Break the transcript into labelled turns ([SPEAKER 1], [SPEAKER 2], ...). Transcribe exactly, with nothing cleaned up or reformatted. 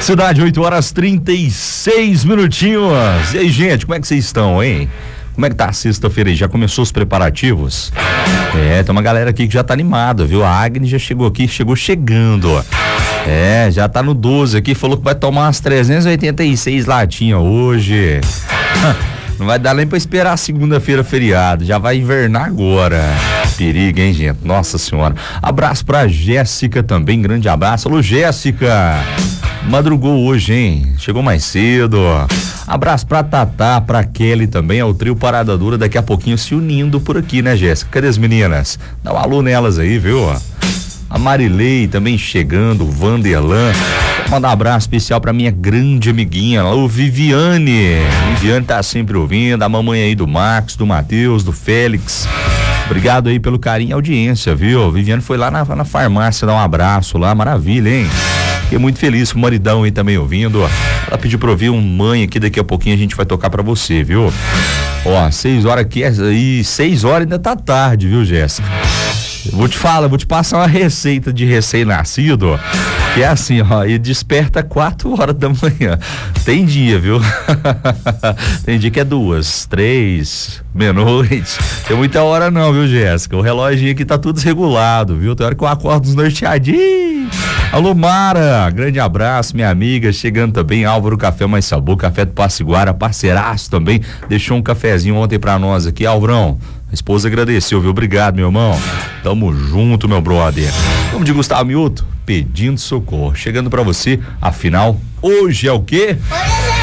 [SPEAKER 1] Cidade, oito horas trinta e seis minutinhos. E aí, gente, como é que vocês estão, hein? Como é que tá a sexta-feira aí? Já começou os preparativos? É, tem uma galera aqui que já tá animada, viu? A Agnes já chegou aqui, chegou chegando. É, já tá no doze aqui, falou que vai tomar umas trezentas e oitenta e seis latinhas hoje. Não vai dar nem pra esperar a segunda-feira feriado, já vai invernar agora. Perigo, hein, gente? Nossa senhora. Abraço pra Jéssica também, grande abraço. Alô, Jéssica. Madrugou hoje, hein? Chegou mais cedo. Abraço pra Tatá, pra Kelly também, é o trio Parada Dura, daqui a pouquinho se unindo por aqui, né, Jéssica? Cadê as meninas? Dá um alô nelas aí, viu? A Marilei também chegando, o Vanderlan. Vou mandar um abraço especial pra minha grande amiguinha, o Viviane. Viviane tá sempre ouvindo, a mamãe aí do Marcos, do Matheus, do Félix. Obrigado aí pelo carinho e audiência, viu? Viviane foi lá na, na farmácia dar um abraço lá, maravilha, hein? Fiquei muito feliz com o maridão aí também ouvindo. Ela pediu pra ouvir um mãe aqui, daqui a pouquinho a gente vai tocar pra você, viu? Ó, seis horas aqui, e seis horas ainda tá tarde, viu, Jéssica? Vou te falar, vou te passar uma receita de recém-nascido, que é assim, ó, e desperta quatro horas da manhã. Tem dia, viu? Tem dia que é duas, três, meia-noite. Tem muita hora não, viu, Jéssica? O relógio aqui tá tudo desregulado, viu? Tem hora que eu acordo desnorteadinho. Alô, Mara, grande abraço, minha amiga, chegando também, Álvaro Café Mais Sabor, café do Passiguara, parceiraço também, deixou um cafezinho ontem pra nós aqui, Alvrão, a esposa agradeceu, viu? Obrigado, meu irmão, tamo junto, meu brother. Vamos de Gustavo Miuto, pedindo socorro, chegando pra você, afinal, hoje é o quê?